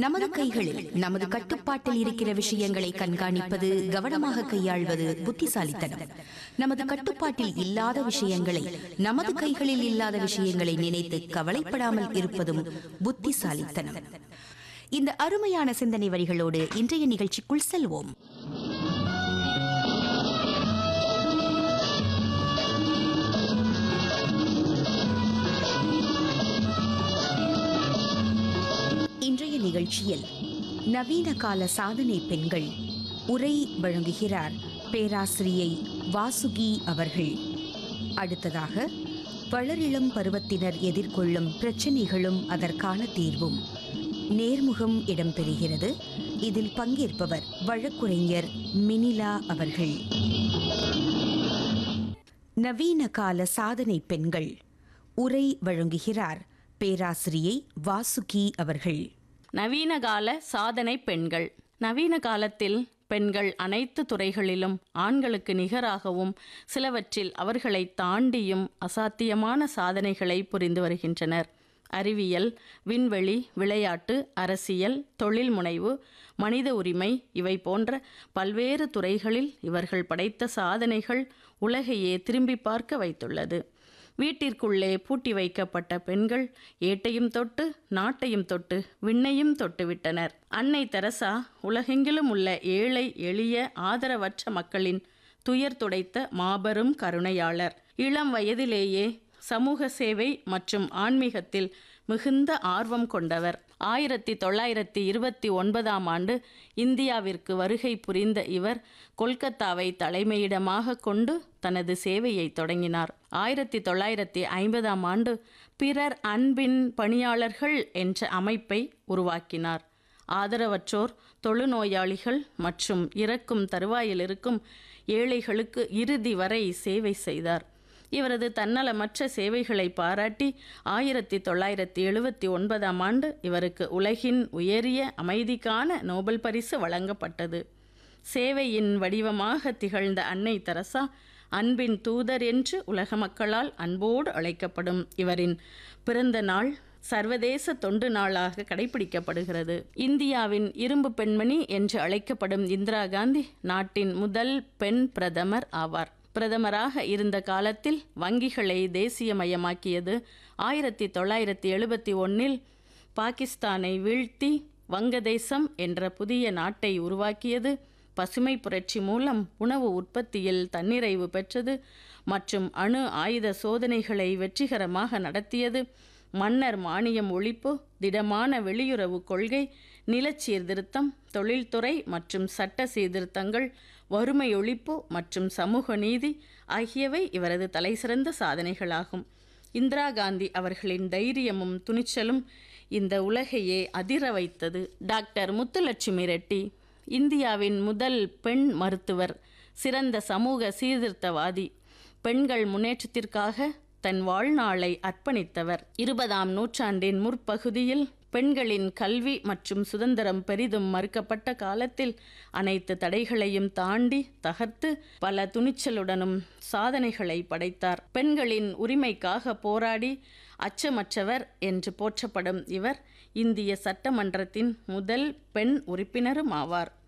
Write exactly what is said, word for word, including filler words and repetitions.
நமது கைகளில் நமது கட்டுப்பாட்டில் இருக்கிற விஷயங்களை கண்காணிப்பது, கவனமாக கையாள்வது புத்திசாலித்தனம். நமது கட்டுப்பாட்டில் இல்லாத விஷயங்களை, நமது கைகளில் இல்லாத விஷயங்களை நினைத்து கவலைப்படாமல் இருப்பதும் புத்திசாலித்தனம். இந்த அருமையான சிந்தனை வரிகளோடு இன்றைய நிகழ்ச்சிக்குள் செல்வோம். இன்றைய நிகழ்ச்சியில் நவீன கால சாதனை பெண்கள் உரை வழங்குகிறார் பேராசிரியை வாசுகி அவர்கள். அடுத்ததாக வளரிளம் பருவத்தினர் எதிர்கொள்ளும் பிரச்சனைகளும் அதற்கான தீர்வும் நேர்முகம் இடம்பெறுகிறது. இதில் பங்கேற்பவர் வழக்குரைஞர் மினிலா அவர்கள். நவீன கால சாதனை பெண்கள் உரை வழங்குகிறார் பேராசிரியை வாசுகி அவர்கள். நவீன கால சாதனை பெண்கள். நவீன காலத்தில் பெண்கள் அனைத்து துறைகளிலும் ஆண்களுக்கு நிகராகவும் சிலவற்றில் அவர்களை தாண்டியும் அசாத்தியமான சாதனைகளை புரிந்து வருகின்றனர். அறிவியல், விண்வெளி, விளையாட்டு, அரசியல், தொழில் முனைவு, மனித உரிமை இவை போன்ற பல்வேறு துறைகளில் இவர்கள் படைத்த சாதனைகள் உலகையே திரும்பி பார்க்க வைத்துள்ளது. வீட்டிற்குள்ளே பூட்டி வைக்கப்பட்ட பெண்கள் ஏட்டையும் தொட்டு, நாட்டையும் தொட்டு, விண்ணையும் தொட்டு விட்டனர். அன்னை தெரசா உலகெங்கிலும் உள்ள ஏழை எளிய ஆதரவற்ற மக்களின் துயர் துடைத்த மாபெரும் கருணையாளர். இளம் வயதிலேயே சமூக சேவை மற்றும் ஆன்மீகத்தில் மிகுந்த ஆர்வம் கொண்டவர். ஆயிரத்தி தொள்ளாயிரத்தி இருபத்தி ஒன்பதாம் ஆண்டு இந்தியாவிற்கு வருகை புரிந்த இவர் கொல்கத்தாவை தலைமையிடமாக கொண்டு தனது சேவையை தொடங்கினார். ஆயிரத்தி தொள்ளாயிரத்தி ஐம்பதாம் ஆண்டு பிறர் அன்பின் பணியாளர்கள் என்ற அமைப்பை உருவாக்கினார். ஆதரவற்றோர், தொழுநோயாளிகள் மற்றும் இறக்கும் தருவாயில் இருக்கும் ஏழைகளுக்கு இறுதி வரை சேவை செய்தார். இவரது தன்னலமற்ற சேவைகளை பாராட்டி ஆயிரத்தி தொள்ளாயிரத்தி எழுபத்தி ஒன்பதாம் ஆண்டு இவருக்கு உலகின் உயரிய அமைதிக்கான நோபல் பரிசு வழங்கப்பட்டது. சேவையின் வடிவமாக திகழ்ந்த அன்னை தெரசா அன்பின் தூதர் என்று உலக மக்களால் அன்போடு அழைக்கப்படும் இவரின் பிறந்த நாள் சர்வதேச தொண்டு நாளாக கடைபிடிக்கப்படுகிறது. இந்தியாவின் இரும்பு பெண்மணி என்று அழைக்கப்படும் இந்திரா காந்தி நாட்டின் முதல் பெண் பிரதமர் ஆவார். பிரதமராக இருந்த காலத்தில் வங்கிகளை தேசியமயமாக்கியது. ஆயிரத்தி தொள்ளாயிரத்தி எழுபத்தி ஒன்னில் பாகிஸ்தானை வீழ்த்தி வங்கதேசம் என்ற புதிய நாட்டை உருவாக்கியது. பசுமை புரட்சி மூலம் உணவு உற்பத்தியில் தன்னிறைவு பெற்றது மற்றும் அணு ஆயுத சோதனைகளை வெற்றிகரமாக நடத்தியது. மன்னர் மானியம் ஒழிப்பு, திடமான வெளியுறவு கொள்கை, நிலச்சீர்திருத்தம், தொழில்துறை மற்றும் சட்ட சீர்திருத்தங்கள், வறுமை ஒழிப்பு மற்றும் சமூக நீதி ஆகியவை இவரது தலைசிறந்த சாதனைகளாகும். இந்திரா காந்தி அவர்களின் தைரியமும் துணிச்சலும் இந்த உலகையே அதிர வைத்தது. டாக்டர் முத்துலட்சுமி ரெட்டி இந்தியாவின் முதல் பெண் மருத்துவர், சிறந்த சமூக சீர்திருத்தவாதி, பெண்கள் முன்னேற்றத்திற்காக தன் வாழ்நாளை அர்ப்பணித்தவர். இருபதாம் நூற்றாண்டின் முற்பகுதியில் பெண்களின் கல்வி மற்றும் சுதந்திரம் பெரிதும் மறுக்கப்பட்ட காலத்தில் அனைத்து தடைகளையும் தாண்டி தகர்த்து பல துணிச்சலுடனும் சாதனைகளை படைத்தார். பெண்களின் உரிமைக்காக போராடி அச்சமற்றவர் என்று போற்றப்படும் இவர் இந்திய சட்டமன்றத்தின் முதல் பெண் உறுப்பினரும் ஆவார்.